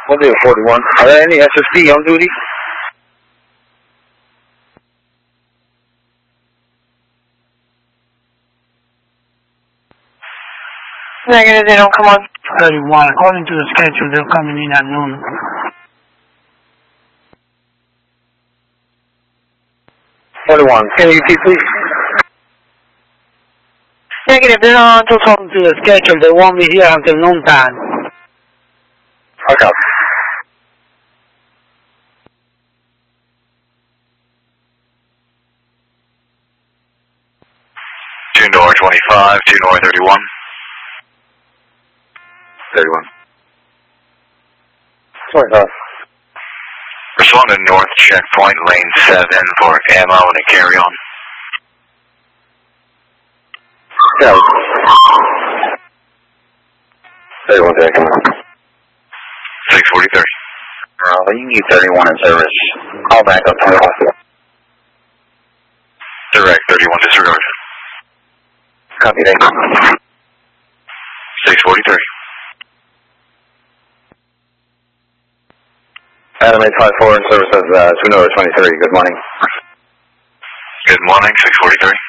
We'll do 41. Are there any SSD on duty? Negative, they don't come on. 31. According to the schedule, they're coming in at noon. Can you repeat, please? Negative, they're not on until 12. According to the schedule, they won't be here until noon time. Okay. Two North 25, 2 North 31. 31. 25. Respond to North Checkpoint, lane 7 for ammo and a carry-on. Yeah. 31, come on. 643. You need 31 in service. Call back up 25. Direct 31, disregard. Copy that. 643. Adam 854 in service of 2 North 23. Good morning. Good morning, 643.